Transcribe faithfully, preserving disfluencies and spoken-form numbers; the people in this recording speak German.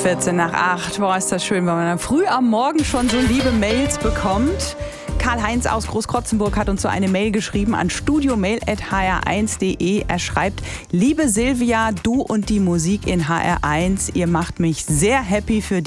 vierzehn nach acht. Boah, ist das schön, wenn man dann früh am Morgen schon so liebe Mails bekommt. Karl-Heinz aus Großkrotzenburg hat uns so eine Mail geschrieben an studiomail at h r eins punkt d e. Er schreibt: Liebe Silvia, du und die Musik in H R eins, ihr macht mich sehr happy für